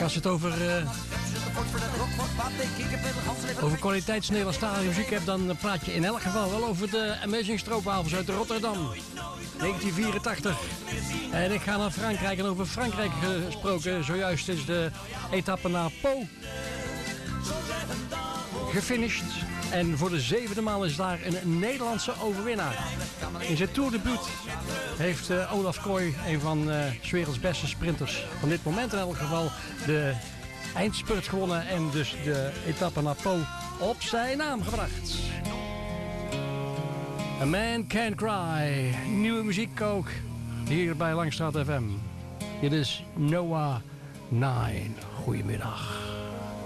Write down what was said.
als je het over kwaliteits-Nederlandstalige muziek hebt, dan praat je in elk geval wel over de Amazing Stroopwafels uit Rotterdam. 1984. En ik ga naar Frankrijk. En over Frankrijk gesproken, zojuist is de etappe naar Po gefinished. En voor de 7e maal is daar een Nederlandse overwinnaar. In zijn tourdebuut heeft Olaf Kooi, een van 's werelds beste sprinters van dit moment in elk geval, de eindspurt gewonnen en dus de etappe naar Po op zijn naam gebracht. A Man Can't Cry. Nieuwe muziek ook hier bij Langstraat FM. Dit is Noah 9. Goedemiddag.